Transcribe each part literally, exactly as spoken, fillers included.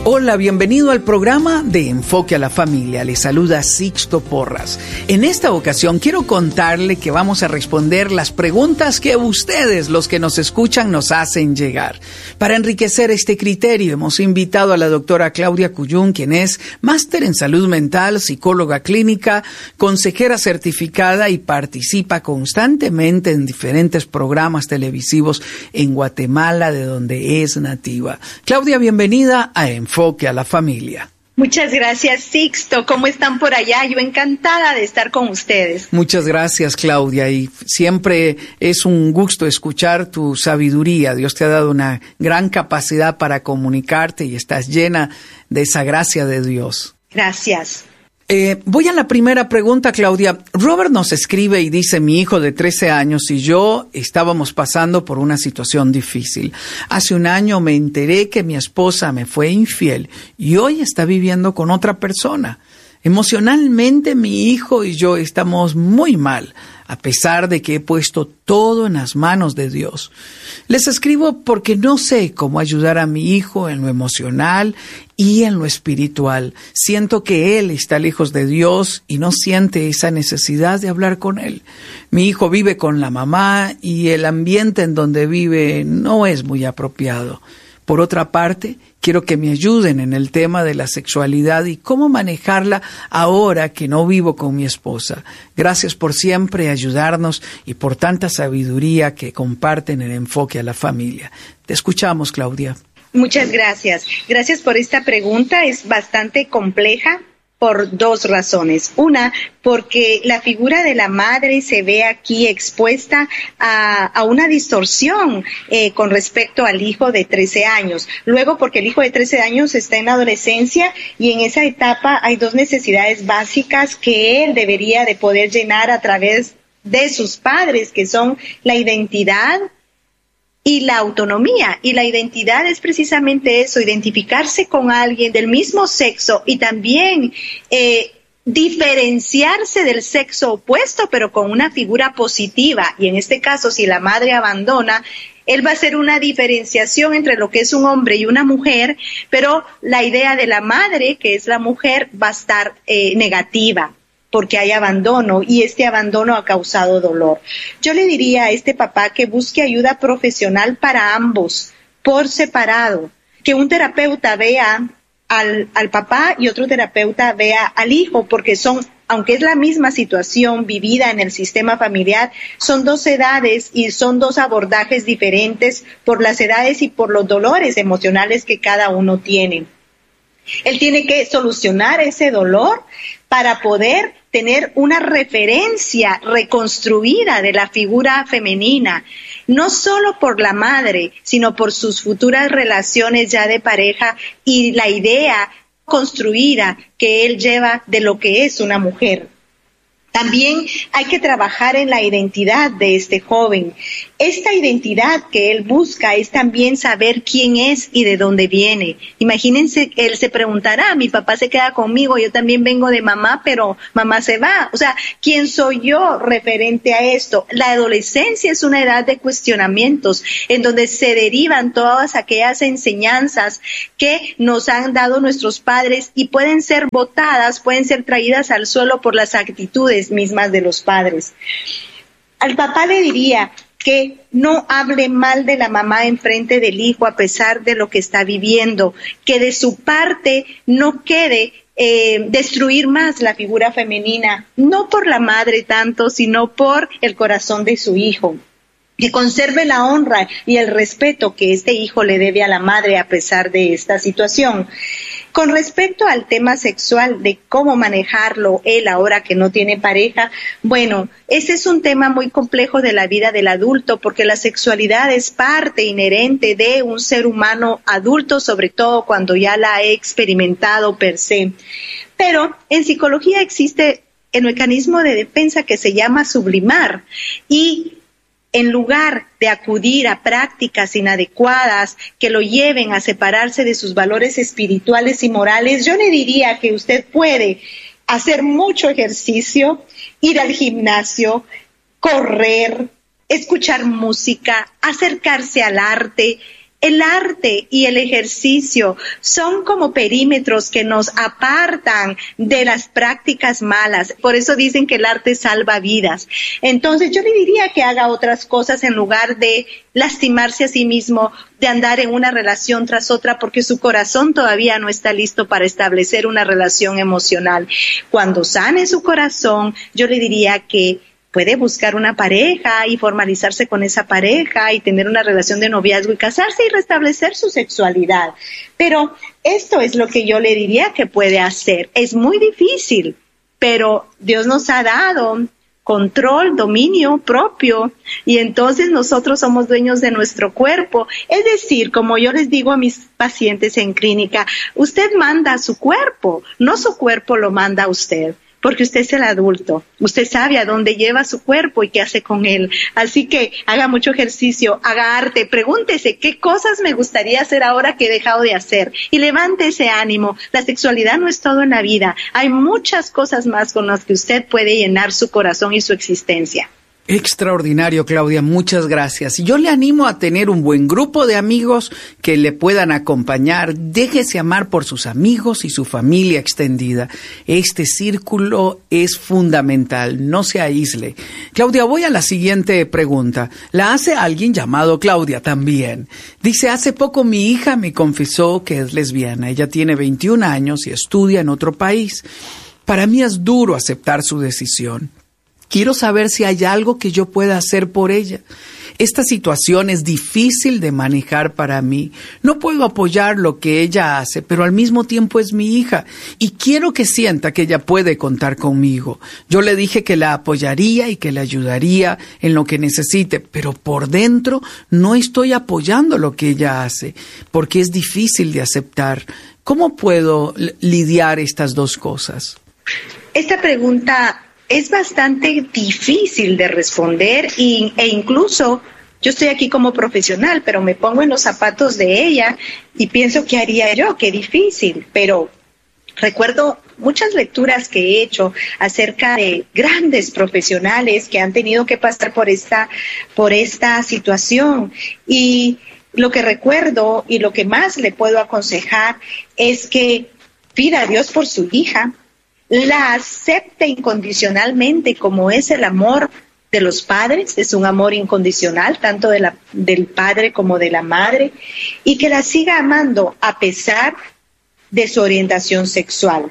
Hola, bienvenido al programa de Enfoque a la Familia. Le saluda Sixto Porras. En esta ocasión quiero contarle que vamos a responder las preguntas que ustedes, los que nos escuchan, nos hacen llegar. Para enriquecer este criterio, hemos invitado a la doctora Claudia Cuyún, quien es máster en salud mental, psicóloga clínica, consejera certificada y participa constantemente en diferentes programas televisivos en Guatemala, de donde es nativa. Claudia, bienvenida a Enfoque. Enfoque a la Familia. Muchas gracias, Sixto. ¿Cómo están por allá? Yo encantada de estar con ustedes. Muchas gracias, Claudia. Y siempre es un gusto escuchar tu sabiduría. Dios te ha dado una gran capacidad para comunicarte y estás llena de esa gracia de Dios. Gracias. Eh, voy a la primera pregunta, Claudia. Robert nos escribe y dice: mi hijo de trece años y yo estábamos pasando por una situación difícil. Hace un año me enteré que mi esposa me fue infiel y hoy está viviendo con otra persona. Emocionalmente mi hijo y yo estamos muy mal, a pesar de que he puesto todo en las manos de Dios. Les escribo porque no sé cómo ayudar a mi hijo en lo emocional y en lo espiritual. Siento que él está lejos de Dios y no siente esa necesidad de hablar con él. Mi hijo vive con la mamá y el ambiente en donde vive no es muy apropiado. Por otra parte, quiero que me ayuden en el tema de la sexualidad y cómo manejarla ahora que no vivo con mi esposa. Gracias por siempre ayudarnos y por tanta sabiduría que comparten en Enfoque a la Familia. Te escuchamos, Claudia. Muchas gracias. Gracias por esta pregunta. Es bastante compleja por dos razones. Una, porque la figura de la madre se ve aquí expuesta a, a una distorsión eh, con respecto al hijo de trece años. Luego, porque el hijo de trece años está en la adolescencia y en esa etapa hay dos necesidades básicas que él debería de poder llenar a través de sus padres, que son la identidad y la autonomía. Y la identidad es precisamente eso, identificarse con alguien del mismo sexo y también eh, diferenciarse del sexo opuesto, pero con una figura positiva. Y en este caso, si la madre abandona, él va a hacer una diferenciación entre lo que es un hombre y una mujer, pero la idea de la madre, que es la mujer, va a estar eh, negativa, porque hay abandono y este abandono ha causado dolor. Yo le diría a este papá que busque ayuda profesional para ambos, por separado, que un terapeuta vea al, al papá y otro terapeuta vea al hijo, porque son, aunque es la misma situación vivida en el sistema familiar, son dos edades y son dos abordajes diferentes por las edades y por los dolores emocionales que cada uno tiene. Él tiene que solucionar ese dolor para poder tener una referencia reconstruida de la figura femenina, no solo por la madre, sino por sus futuras relaciones ya de pareja y la idea construida que él lleva de lo que es una mujer. También hay que trabajar en la identidad de este joven. Esta identidad que él busca es también saber quién es y de dónde viene. Imagínense, él se preguntará, mi papá se queda conmigo, yo también vengo de mamá, pero mamá se va. O sea, ¿quién soy yo referente a esto? La adolescencia es una edad de cuestionamientos en donde se derivan todas aquellas enseñanzas que nos han dado nuestros padres y pueden ser botadas, pueden ser traídas al suelo por las actitudes mismas de los padres. Al papá le diría que no hable mal de la mamá en frente del hijo a pesar de lo que está viviendo, que de su parte no quede eh, destruir más la figura femenina, no por la madre tanto, sino por el corazón de su hijo. Que conserve la honra y el respeto que este hijo le debe a la madre a pesar de esta situación. Con respecto al tema sexual, de cómo manejarlo él ahora que no tiene pareja, bueno, ese es un tema muy complejo de la vida del adulto, porque la sexualidad es parte inherente de un ser humano adulto, sobre todo cuando ya la ha experimentado per se. Pero en psicología existe el mecanismo de defensa que se llama sublimar, y en lugar de acudir a prácticas inadecuadas que lo lleven a separarse de sus valores espirituales y morales, yo le diría que usted puede hacer mucho ejercicio, ir al gimnasio, correr, escuchar música, acercarse al arte, El arte y el ejercicio son como perímetros que nos apartan de las prácticas malas. Por eso dicen que el arte salva vidas. Entonces yo le diría que haga otras cosas en lugar de lastimarse a sí mismo, de andar en una relación tras otra, porque su corazón todavía no está listo para establecer una relación emocional. Cuando sane su corazón, yo le diría que puede buscar una pareja y formalizarse con esa pareja y tener una relación de noviazgo y casarse y restablecer su sexualidad. Pero esto es lo que yo le diría que puede hacer. Es muy difícil, pero Dios nos ha dado control, dominio propio, y entonces nosotros somos dueños de nuestro cuerpo. Es decir, como yo les digo a mis pacientes en clínica, usted manda a su cuerpo, no su cuerpo lo manda a usted. Porque usted es el adulto, usted sabe a dónde lleva su cuerpo y qué hace con él. Así que haga mucho ejercicio, haga arte, pregúntese qué cosas me gustaría hacer ahora que he dejado de hacer. Y levante ese ánimo. La sexualidad no es todo en la vida. Hay muchas cosas más con las que usted puede llenar su corazón y su existencia. Extraordinario, Claudia, muchas gracias. Yo le animo a tener un buen grupo de amigos que le puedan acompañar. Déjese amar por sus amigos y su familia extendida. Este círculo es fundamental, no se aísle. Claudia, voy a la siguiente pregunta. La hace alguien llamado Claudia también. Dice, hace poco mi hija me confesó que es lesbiana. Ella tiene veintiún años y estudia en otro país. Para mí es duro aceptar su decisión. Quiero saber si hay algo que yo pueda hacer por ella. Esta situación es difícil de manejar para mí. No puedo apoyar lo que ella hace, pero al mismo tiempo es mi hija y quiero que sienta que ella puede contar conmigo. Yo le dije que la apoyaría y que la ayudaría en lo que necesite, pero por dentro no estoy apoyando lo que ella hace porque es difícil de aceptar. ¿Cómo puedo lidiar estas dos cosas? Esta pregunta es bastante difícil de responder y, e incluso yo estoy aquí como profesional, pero me pongo en los zapatos de ella y pienso qué haría yo, qué difícil. Pero recuerdo muchas lecturas que he hecho acerca de grandes profesionales que han tenido que pasar por esta, por esta situación. Y lo que recuerdo y lo que más le puedo aconsejar es que pida a Dios por su hija, la acepte incondicionalmente como es el amor de los padres, es un amor incondicional, tanto de la, del padre como de la madre, y que la siga amando a pesar de su orientación sexual.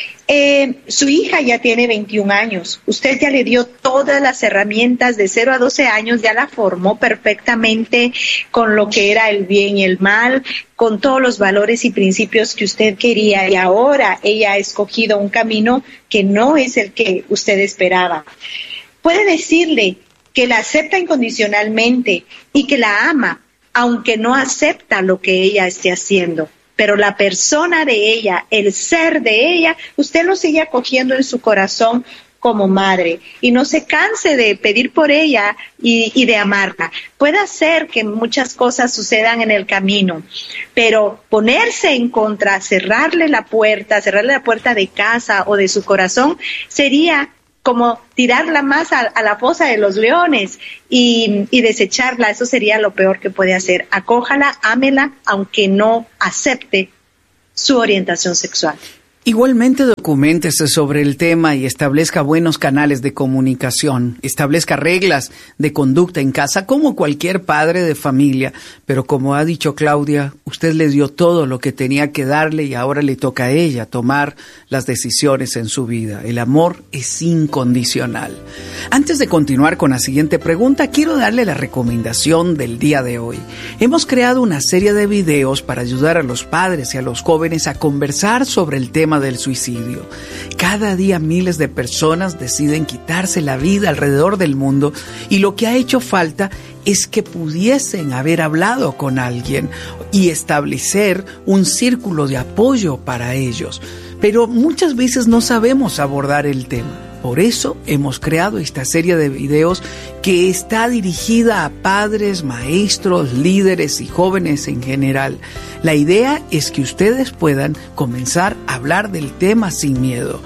Eh, su hija ya tiene veintiún años, usted ya le dio todas las herramientas de cero a doce años, ya la formó perfectamente con lo que era el bien y el mal, con todos los valores y principios que usted quería, y ahora ella ha escogido un camino que no es el que usted esperaba. Puede decirle que la acepta incondicionalmente y que la ama, aunque no acepta lo que ella esté haciendo. Pero la persona de ella, el ser de ella, usted lo sigue acogiendo en su corazón como madre. Y no se canse de pedir por ella y, y de amarla. Puede ser que muchas cosas sucedan en el camino, pero ponerse en contra, cerrarle la puerta, cerrarle la puerta de casa o de su corazón, sería como tirarla más a, a la fosa de los leones y, y desecharla. Eso sería lo peor que puede hacer. Acójala, ámela, aunque no acepte su orientación sexual. Igualmente, documéntese sobre el tema y establezca buenos canales de comunicación. Establezca reglas de conducta en casa como cualquier padre de familia. Pero como ha dicho Claudia, usted le dio todo lo que tenía que darle y ahora le toca a ella tomar las decisiones en su vida. El amor es incondicional. Antes de continuar con la siguiente pregunta, quiero darle la recomendación del día de hoy. Hemos creado una serie de videos para ayudar a los padres y a los jóvenes a conversar sobre el tema del suicidio. Cada día miles de personas deciden quitarse la vida alrededor del mundo y lo que ha hecho falta es que pudiesen haber hablado con alguien y establecer un círculo de apoyo para ellos. Pero muchas veces no sabemos abordar el tema. Por eso hemos creado esta serie de videos que está dirigida a padres, maestros, líderes y jóvenes en general. La idea es que ustedes puedan comenzar a hablar del tema sin miedo.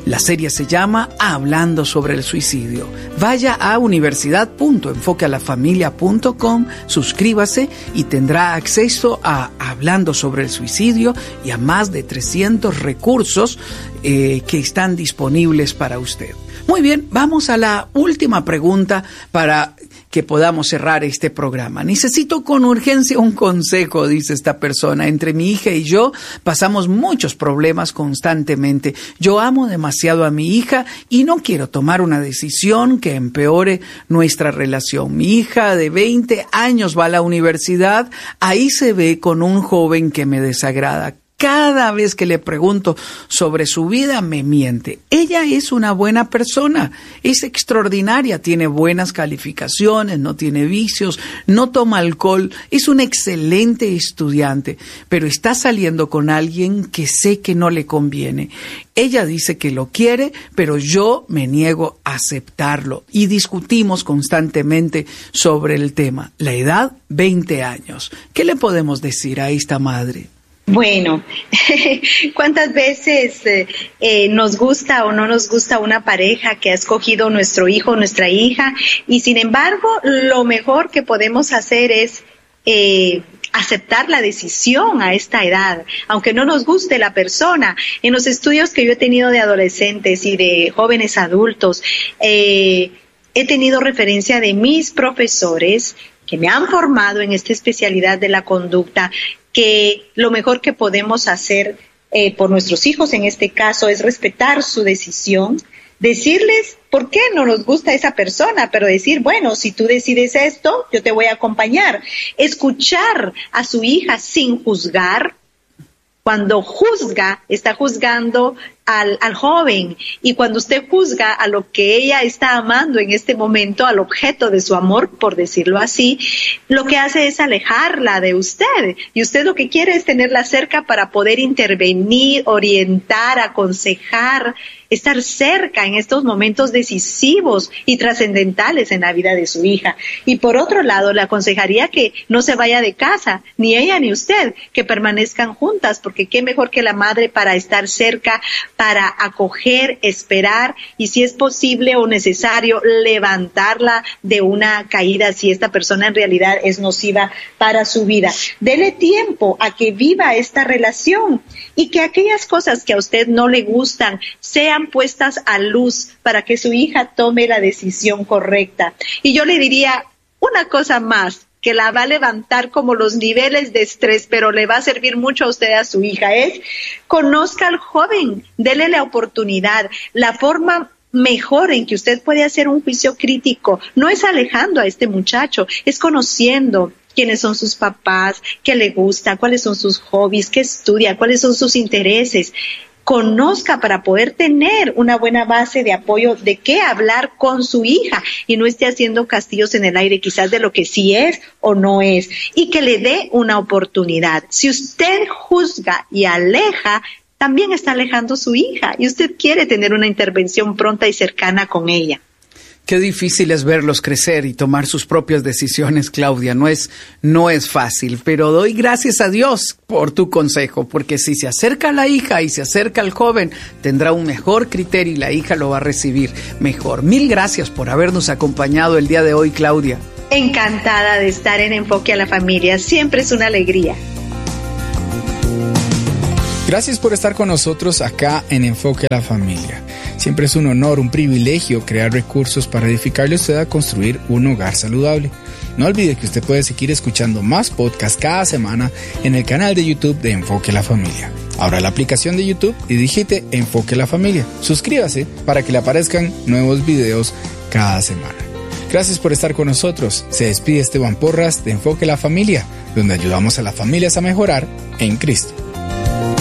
La serie se llama Hablando sobre el suicidio. Vaya a universidad punto enfoque a la familia punto com, suscríbase y tendrá acceso a Hablando sobre el suicidio y a más de trescientos recursos eh, que están disponibles para usted. Muy bien, vamos a la última pregunta para que podamos cerrar este programa. Necesito con urgencia un consejo, dice esta persona. Entre mi hija y yo pasamos muchos problemas constantemente. Yo amo demasiado a mi hija y no quiero tomar una decisión que empeore nuestra relación. Mi hija de veinte años va a la universidad, ahí se ve con un joven que me desagrada. Cada vez que le pregunto sobre su vida, me miente. Ella es una buena persona, es extraordinaria, tiene buenas calificaciones, no tiene vicios, no toma alcohol, es un excelente estudiante, pero está saliendo con alguien que sé que no le conviene. Ella dice que lo quiere, pero yo me niego a aceptarlo y discutimos constantemente sobre el tema. La edad, veinte años. ¿Qué le podemos decir a esta madre? Bueno, ¿cuántas veces eh, eh, nos gusta o no nos gusta una pareja que ha escogido nuestro hijo o nuestra hija? Y sin embargo, lo mejor que podemos hacer es eh, aceptar la decisión a esta edad, aunque no nos guste la persona. En los estudios que yo he tenido de adolescentes y de jóvenes adultos, eh, he tenido referencia de mis profesores que me han formado en esta especialidad de la conducta, que lo mejor que podemos hacer eh, por nuestros hijos en este caso es respetar su decisión, decirles por qué no nos gusta esa persona, pero decir, bueno, si tú decides esto, yo te voy a acompañar. Escuchar a su hija sin juzgar. Cuando juzga, está juzgando al, al joven, y cuando usted juzga a lo que ella está amando en este momento, al objeto de su amor, por decirlo así, lo que hace es alejarla de usted, y usted lo que quiere es tenerla cerca para poder intervenir, orientar, aconsejar, estar cerca en estos momentos decisivos y trascendentales en la vida de su hija. Y por otro lado, le aconsejaría que no se vaya de casa, ni ella ni usted, que permanezcan juntas, porque qué mejor que la madre para estar cerca, para acoger, esperar y, si es posible o necesario, levantarla de una caída si esta persona en realidad es nociva para su vida. Dele tiempo a que viva esta relación y que aquellas cosas que a usted no le gustan sean puestas a luz para que su hija tome la decisión correcta. Y yo le diría una cosa más, que la va a levantar como los niveles de estrés, pero le va a servir mucho a usted, a su hija, es conozca al joven, dele la oportunidad. La forma mejor en que usted puede hacer un juicio crítico no es alejando a este muchacho, es conociendo quiénes son sus papás, qué le gusta, cuáles son sus hobbies, qué estudia, cuáles son sus intereses. Conozca para poder tener una buena base de apoyo de qué hablar con su hija y no esté haciendo castillos en el aire quizás de lo que sí es o no es, y que le dé una oportunidad. Si usted juzga y aleja, también está alejando a su hija y usted quiere tener una intervención pronta y cercana con ella. Qué difícil es verlos crecer y tomar sus propias decisiones, Claudia. No es, no es fácil, pero doy gracias a Dios por tu consejo, porque si se acerca a la hija y se acerca al joven, tendrá un mejor criterio y la hija lo va a recibir mejor. Mil gracias por habernos acompañado el día de hoy, Claudia. Encantada de estar en Enfoque a la Familia. Siempre es una alegría. Gracias por estar con nosotros acá en Enfoque a la Familia. Siempre es un honor, un privilegio crear recursos para edificarle a usted a construir un hogar saludable. No olvide que usted puede seguir escuchando más podcasts cada semana en el canal de YouTube de Enfoque a la Familia. Abra la aplicación de YouTube y digite Enfoque a la Familia. Suscríbase para que le aparezcan nuevos videos cada semana. Gracias por estar con nosotros. Se despide Esteban Porras de Enfoque a la Familia, donde ayudamos a las familias a mejorar en Cristo.